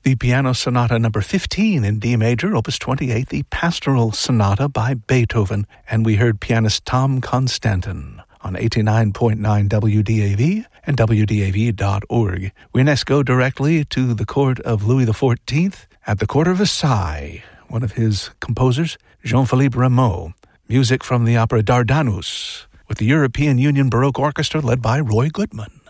the Piano Sonata number 15 in D major, Opus 28, the Pastoral Sonata by Beethoven, and we heard pianist Tom Constantin on 89.9 WDAV and WDAV.org. We next go directly to the court of Louis XIV at the court of Versailles, one of his composers, Jean-Philippe Rameau. Music from the opera Dardanus, with the European Union Baroque Orchestra led by Roy Goodman.